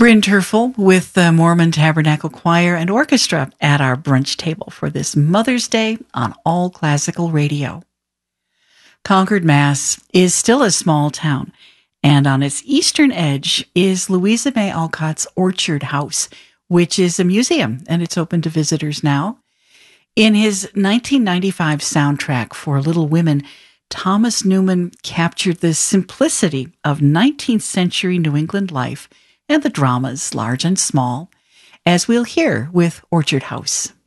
Bryn Terfel with the Mormon Tabernacle Choir and Orchestra at our brunch table for this Mother's Day on All Classical Radio. Concord, Mass. is still a small town, and on its eastern edge is Louisa May Alcott's Orchard House, which is a museum, and it's open to visitors now. In his 1995 soundtrack for Little Women, Thomas Newman captured the simplicity of 19th century New England life and the dramas, large and small, as we'll hear with Orchard House.